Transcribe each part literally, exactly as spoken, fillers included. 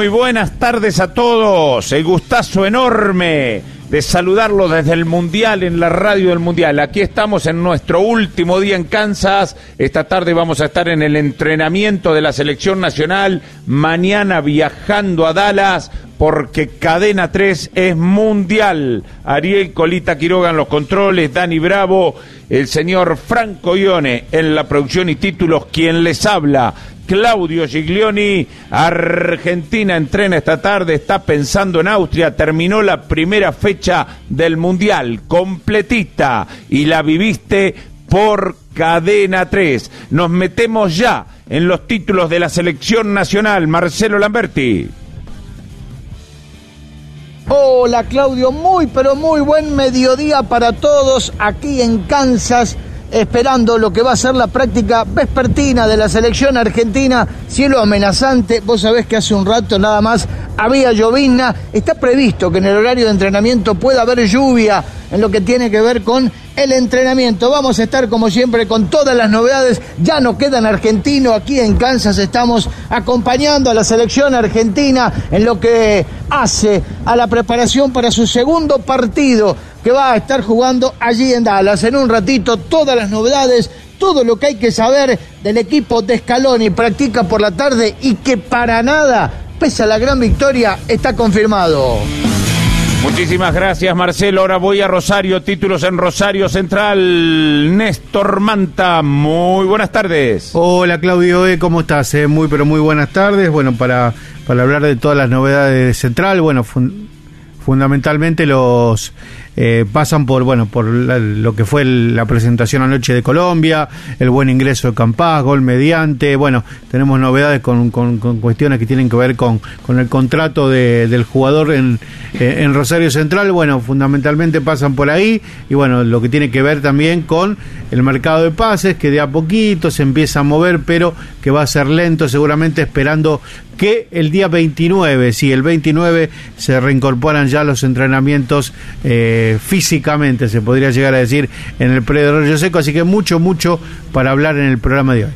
Muy buenas tardes a todos, el gustazo enorme de saludarlos desde el Mundial, en la radio del Mundial. Aquí estamos en nuestro último día en Kansas. Esta tarde vamos a estar en el entrenamiento de la selección nacional, mañana viajando a Dallas, porque Cadena tres es mundial. Ariel Colita Quiroga en los controles, Dani Bravo, el señor Franco Ione en la producción y títulos, quien les habla, Claudio Giglioni. Argentina entrena esta tarde, está pensando en Austria, terminó la primera fecha del Mundial, completita, y la viviste por Cadena tres. Nos metemos ya en los títulos de la selección nacional. Marcelo Lamberti. Hola Claudio, muy pero muy buen mediodía para todos aquí en Kansas, esperando lo que va a ser la práctica vespertina de la selección argentina. Cielo amenazante, vos sabés que hace un rato nada más había llovizna. Está previsto que en el horario de entrenamiento pueda haber lluvia en lo que tiene que ver con el entrenamiento. Vamos a estar como siempre con todas las novedades. Ya no quedan argentinos aquí en Kansas, estamos acompañando a la selección argentina en lo que hace a la preparación para su segundo partido, que va a estar jugando allí en Dallas. En un ratito todas las novedades, todo lo que hay que saber del equipo de Scaloni. Practica por la tarde y que para nada, pese a la gran victoria, está confirmado. Muchísimas gracias, Marcelo. Ahora voy a Rosario, títulos en Rosario Central. Néstor Manta, muy buenas tardes. Hola Claudio, ¿cómo estás? Eh, muy pero muy buenas tardes. Bueno, para, para hablar de todas las novedades de Central, bueno, fun, fundamentalmente los eh, pasan por bueno por la, lo que fue el, la presentación anoche de Colombia, el buen ingreso de Campás, gol mediante. Bueno, tenemos novedades con, con, con cuestiones que tienen que ver con, con el contrato de, del jugador en, eh, en Rosario Central. Bueno, fundamentalmente pasan por ahí, y bueno, lo que tiene que ver también con el mercado de pases, que de a poquito se empieza a mover, pero que va a ser lento, seguramente esperando que el día veintinueve, sí, el veintinueve se reincorporan ya los entrenamientos eh, físicamente, se podría llegar a decir, en el predio de Arroyo Seco, así que mucho, mucho para hablar en el programa de hoy.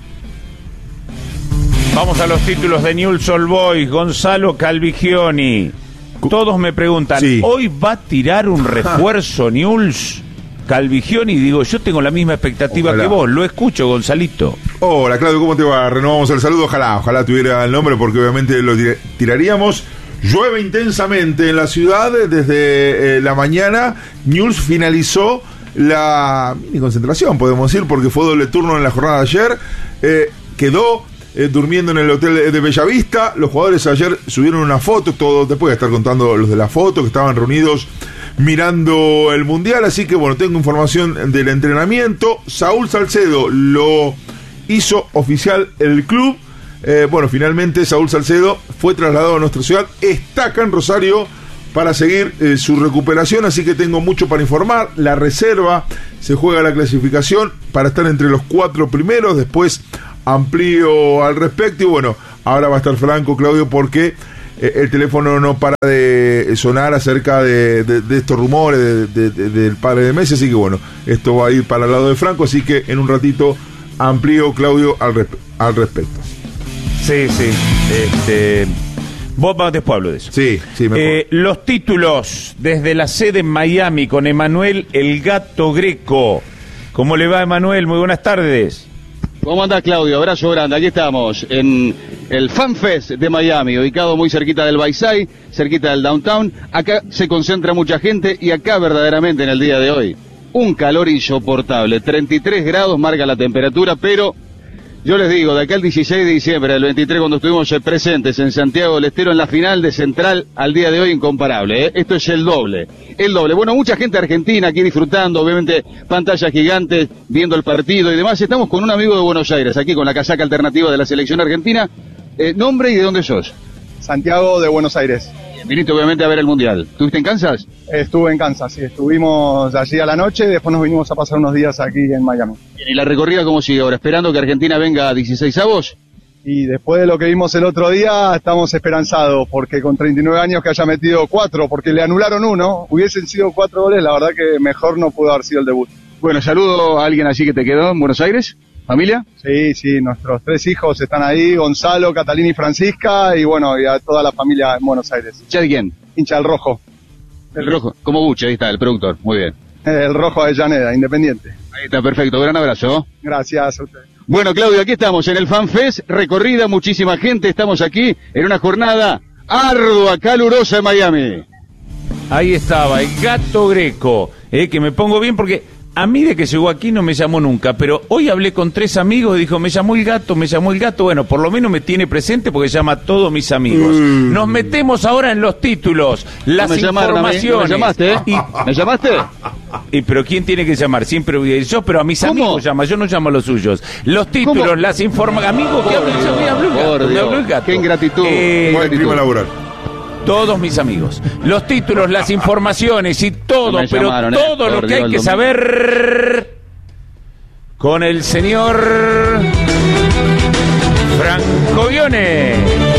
Vamos a los títulos de Newell's Old Boys. Gonzalo Calvigioni. Todos me preguntan, sí, ¿hoy va a tirar un refuerzo Newell's? Calvigioni, digo, yo tengo la misma expectativa ojalá que vos, lo escucho, Gonzalito. Hola Claudio, ¿cómo te va? Renovamos el saludo, ojalá, ojalá tuviera el nombre, porque obviamente lo tiraríamos. Llueve intensamente en la ciudad desde eh, la mañana. Newell's finalizó la mini concentración, podemos decir, porque fue doble turno en la jornada de ayer. Eh, quedó eh, durmiendo en el hotel de Bellavista. Los jugadores ayer subieron una foto, todo, te puedo estar contando los de la foto, que estaban reunidos mirando el Mundial. Así que bueno, tengo información del entrenamiento. Saúl Salcedo lo hizo oficial el club. Eh, bueno, finalmente Saúl Salcedo fue trasladado a nuestra ciudad, está acá en Rosario para seguir eh, su recuperación, así que tengo mucho para informar. La reserva, se juega la clasificación para estar entre los cuatro primeros, después amplío al respecto, y bueno, ahora va a estar Franco, Claudio, porque eh, el teléfono no para de sonar acerca de, de, de estos rumores de, de, de, del padre de Messi, así que bueno, esto va a ir para el lado de Franco, así que en un ratito amplío, Claudio, al, resp- al respecto. Sí, sí. Este, vos después hablo de eso. Sí, sí, mejor. Eh, los títulos desde la sede en Miami con Emanuel El Gato Greco. ¿Cómo le va, Emanuel? Muy buenas tardes. ¿Cómo andás, Claudio? Abrazo grande. Aquí estamos en el Fan Fest de Miami, ubicado muy cerquita del Bayside, cerquita del Downtown. Acá se concentra mucha gente y acá verdaderamente en el día de hoy un calor insoportable. treinta y tres grados marca la temperatura, pero yo les digo, de acá el dieciséis de diciembre del veintitrés, cuando estuvimos presentes en Santiago del Estero en la final de Central, al día de hoy incomparable, ¿eh? Esto es el doble, el doble. Bueno, mucha gente argentina aquí disfrutando, obviamente pantallas gigantes, viendo el partido y demás. Estamos con un amigo de Buenos Aires, aquí con la casaca alternativa de la selección argentina. Eh, ¿Nombre y de dónde sos? Santiago de Buenos Aires. Viniste obviamente a ver el Mundial. ¿Estuviste en Kansas? Estuve en Kansas, sí. Estuvimos allí a la noche y después nos vinimos a pasar unos días aquí en Miami. ¿Y la recorrida cómo sigue ahora? ¿Esperando que Argentina venga a dieciseisavos? Y después de lo que vimos el otro día, estamos esperanzados, porque con treinta y nueve años que haya metido cuatro, porque le anularon uno, hubiesen sido cuatro goles, la verdad que mejor no pudo haber sido el debut. Bueno, saludo a alguien allí que te quedó en Buenos Aires. ¿Familia? Sí, sí, nuestros tres hijos están ahí, Gonzalo, Catalina y Francisca, y bueno, y a toda la familia en Buenos Aires. ¿Ya de quién? Hincha del Rojo. El Rojo, como Buche, ahí está, el productor, muy bien. El Rojo de Llaneda, Independiente. Ahí está, perfecto, gran abrazo. Gracias a ustedes. Bueno, Claudio, aquí estamos en el FanFest, recorrida, muchísima gente, estamos aquí en una jornada ardua, calurosa en Miami. Ahí estaba, el Gato Greco, eh, que me pongo bien porque a mí de que llegó aquí no me llamó nunca, pero hoy hablé con tres amigos, dijo, me llamó el gato, me llamó el gato, bueno, por lo menos me tiene presente porque llama a todos mis amigos. Mm. Nos metemos ahora en los títulos, las no me informaciones. ¿No me llamaste? ¿eh? Y, ¿Me llamaste? Y, pero ¿quién tiene que llamar? Siempre yo, pero a mis ¿Cómo? amigos llama, yo no llamo a los suyos. Los títulos, ¿Cómo? las informaciones, amigos, que hablan, me habló el gato, me habló el gato. Qué ingratitud. Eh, Buen clima laboral. Todos mis amigos. Los títulos, las informaciones y todo, no pero llamaron, todo eh, lo que hay que saber con el señor Franco Vione.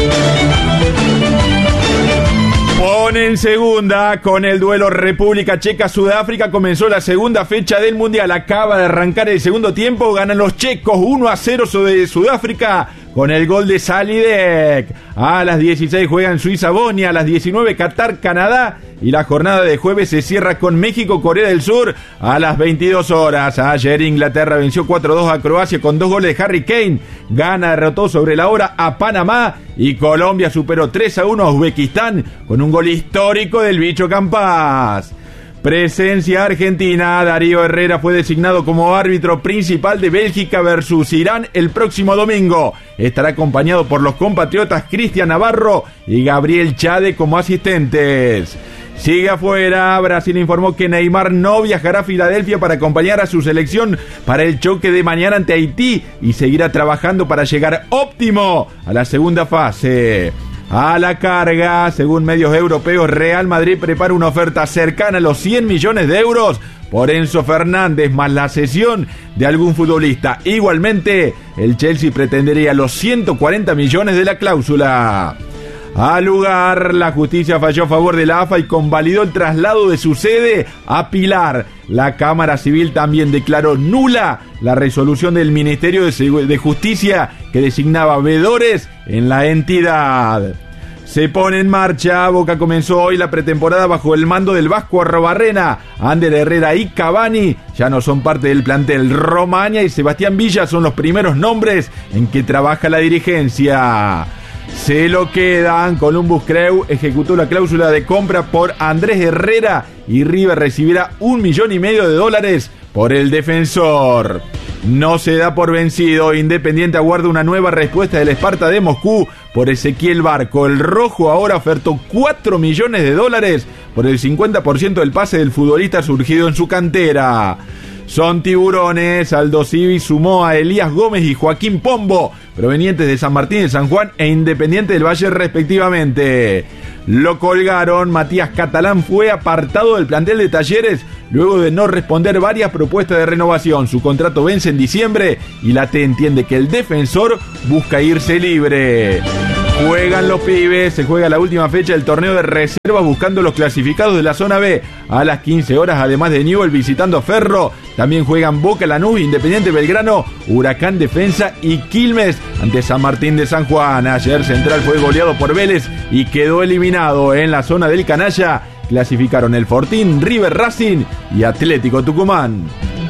Pone en segunda con el duelo República Checa-Sudáfrica. Comenzó la segunda fecha del Mundial. Acaba de arrancar el segundo tiempo. Ganan los checos uno a cero sobre Sudáfrica con el gol de Salidek. A las dieciséis juegan Suiza-Bosnia. A las diecinueve Qatar-Canadá. Y la jornada de jueves se cierra con México-Corea del Sur a las veintidós horas. Ayer Inglaterra venció cuatro a dos a Croacia con dos goles de Harry Kane. Ghana derrotó sobre la hora a Panamá. Y Colombia superó tres a uno a Uzbekistán con un gol histórico del Bicho Campas. Presencia argentina. Darío Herrera fue designado como árbitro principal de Bélgica versus Irán el próximo domingo. Estará acompañado por los compatriotas Cristian Navarro y Gabriel Chade como asistentes. Sigue afuera. Brasil informó que Neymar no viajará a Filadelfia para acompañar a su selección para el choque de mañana ante Haití y seguirá trabajando para llegar óptimo a la segunda fase. A la carga, según medios europeos, Real Madrid prepara una oferta cercana a los cien millones de euros por Enzo Fernández más la cesión de algún futbolista. Igualmente, el Chelsea pretendería los ciento cuarenta millones de la cláusula. Al lugar, la justicia falló a favor de la A F A y convalidó el traslado de su sede a Pilar. La Cámara Civil también declaró nula la resolución del Ministerio de Justicia que designaba veedores en la entidad. Se pone en marcha. Boca comenzó hoy la pretemporada bajo el mando del Vasco Arrobarrena. Ander Herrera y Cavani ya no son parte del plantel. Romaña y Sebastián Villa son los primeros nombres en que trabaja la dirigencia. Se lo quedan. Columbus Crew ejecutó la cláusula de compra por Andrés Herrera y River recibirá un millón y medio de dólares por el defensor. No se da por vencido. Independiente aguarda una nueva respuesta del Sparta de Moscú por Ezequiel Barco. El rojo ahora ofertó cuatro millones de dólares por el cincuenta por ciento del pase del futbolista surgido en su cantera. Son tiburones. Aldo Civi sumó a Elías Gómez y Joaquín Pombo, provenientes de San Martín de San Juan e Independiente del Valle respectivamente. Lo colgaron. Matías Catalán fue apartado del plantel de Talleres luego de no responder varias propuestas de renovación. Su contrato vence en diciembre y la T entiende que el defensor busca irse libre. Juegan los pibes, se juega la última fecha del torneo de reservas buscando los clasificados de la zona B. A las quince horas, además de Newell visitando a Ferro, también juegan Boca, Lanús, Independiente Belgrano, Huracán Defensa y Quilmes ante San Martín de San Juan. Ayer Central fue goleado por Vélez y quedó eliminado. En la zona del Canalla clasificaron el Fortín, River Racing y Atlético Tucumán.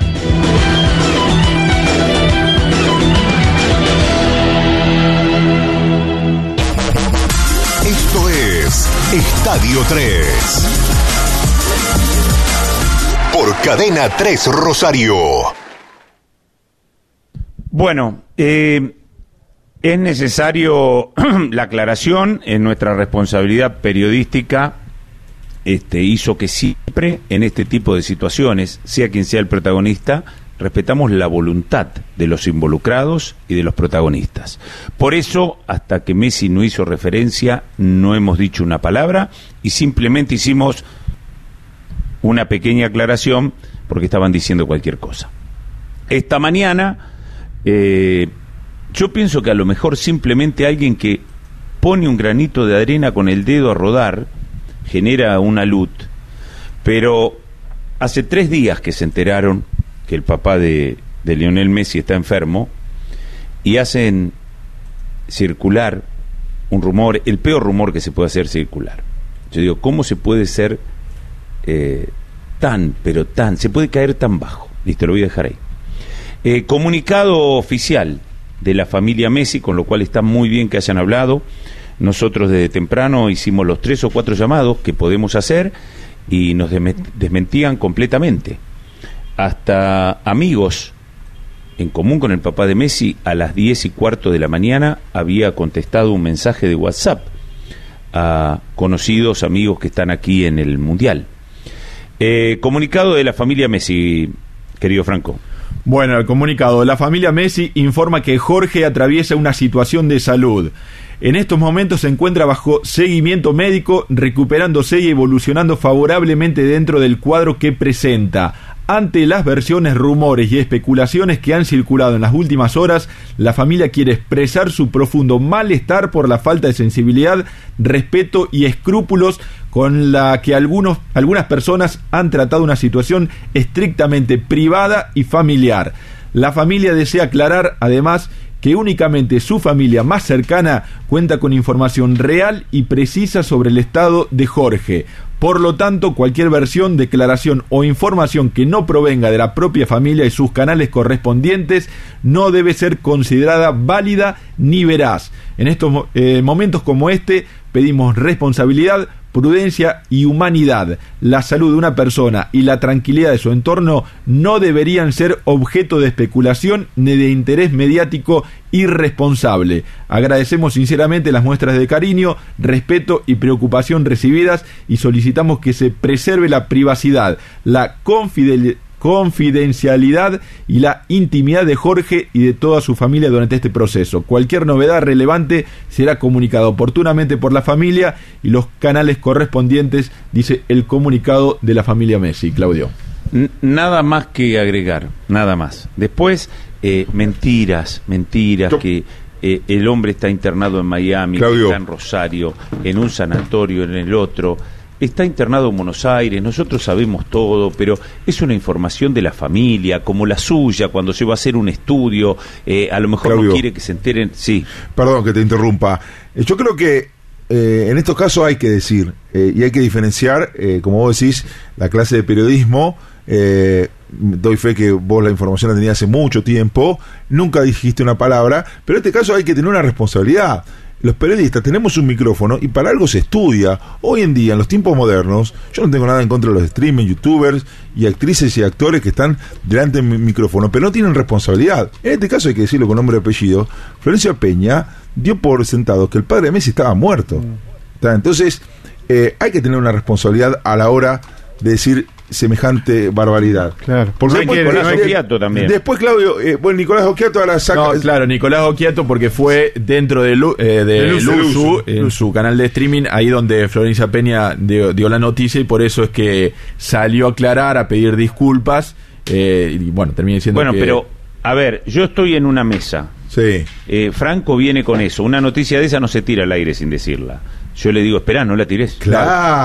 Esto es Estadio tres. Por Cadena tres Rosario. Bueno, eh, es necesario la aclaración. En nuestra responsabilidad periodística este, hizo que siempre en este tipo de situaciones, sea quien sea el protagonista, respetamos la voluntad de los involucrados y de los protagonistas. Por eso, hasta que Messi no hizo referencia, no hemos dicho una palabra y simplemente hicimos una pequeña aclaración porque estaban diciendo cualquier cosa. Esta mañana, eh, yo pienso que a lo mejor simplemente alguien que pone un granito de arena con el dedo a rodar genera una luz, pero hace tres días que se enteraron que el papá de de Lionel Messi está enfermo, y hacen circular un rumor, el peor rumor que se puede hacer circular. Yo digo, ¿cómo se puede ser eh, tan, pero tan, se puede caer tan bajo? Listo, lo voy a dejar ahí. Eh, comunicado oficial de la familia Messi, con lo cual está muy bien que hayan hablado. Nosotros desde temprano hicimos los tres o cuatro llamados que podemos hacer y nos desmentían completamente. Hasta amigos en común con el papá de Messi, a las diez y cuarto de la mañana había contestado un mensaje de WhatsApp a conocidos amigos que están aquí en el Mundial. Eh, comunicado de la familia Messi, querido Franco. Bueno, el comunicado. La familia Messi informa que Jorge atraviesa una situación de salud. En estos momentos se encuentra bajo seguimiento médico, recuperándose y evolucionando favorablemente dentro del cuadro que presenta. Ante las versiones, rumores y especulaciones que han circulado en las últimas horas, la familia quiere expresar su profundo malestar por la falta de sensibilidad, respeto y escrúpulos con la que algunos, algunas personas han tratado una situación estrictamente privada y familiar. La familia desea aclarar, además, que únicamente su familia más cercana cuenta con información real y precisa sobre el estado de Jorge. Por lo tanto, cualquier versión, declaración o información que no provenga de la propia familia y sus canales correspondientes no debe ser considerada válida ni veraz. En estos eh, momentos como este, pedimos responsabilidad, prudencia y humanidad. La salud de una persona y la tranquilidad de su entorno no deberían ser objeto de especulación ni de interés mediático irresponsable. Agradecemos sinceramente las muestras de cariño, respeto y preocupación recibidas y solicitamos que se preserve la privacidad, la confidencialidad confidencialidad y la intimidad de Jorge y de toda su familia durante este proceso. Cualquier novedad relevante será comunicada oportunamente por la familia y los canales correspondientes, dice el comunicado de la familia Messi. Claudio. N- nada más que agregar, nada más. Después, eh, mentiras, mentiras, Yo... que eh, el hombre está internado en Miami, que está en Rosario, en un sanatorio, en el otro. Está internado en Buenos Aires, nosotros sabemos todo, pero es una información de la familia, como la suya, cuando se va a hacer un estudio, eh, a lo mejor Claudio, no quiere que se enteren. Sí. Perdón que te interrumpa. Yo creo que eh, en estos casos hay que decir, eh, y hay que diferenciar, eh, como vos decís, la clase de periodismo. Eh, doy fe que vos la información la tenías hace mucho tiempo, nunca dijiste una palabra, pero en este caso hay que tener una responsabilidad. Los periodistas tenemos un micrófono y para algo se estudia. Hoy en día, en los tiempos modernos, yo no tengo nada en contra de los streamers, youtubers y actrices y actores que están delante del micrófono, pero no tienen responsabilidad. En este caso hay que decirlo con nombre y apellido. Florencia Peña dio por sentado que el padre de Messi estaba muerto. Entonces, eh, hay que tener una responsabilidad a la hora de decir semejante barbaridad. Claro. Porque después, Nicolás eh, Occhiato también. Después, Claudio, eh, bueno, Nicolás Occhiato ahora saca... No, claro, Nicolás Occhiato porque fue dentro de, Lu, eh, de Luzu, Luzu, en Luzu. Su canal de streaming, ahí donde Florencia Peña dio, dio la noticia y por eso es que salió a aclarar, a pedir disculpas eh, y bueno, terminé diciendo bueno, que... Bueno, pero, a ver, yo estoy en una mesa. Sí. Eh, Franco viene con eso. Una noticia de esa no se tira al aire sin decirla. Yo le digo, esperá, no la tires. Claro.